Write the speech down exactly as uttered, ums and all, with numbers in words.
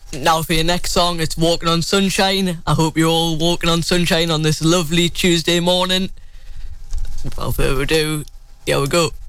Now for your next song, it's Walking on Sunshine. I hope you're all walking on sunshine on this lovely Tuesday morning. Without further ado, here we go.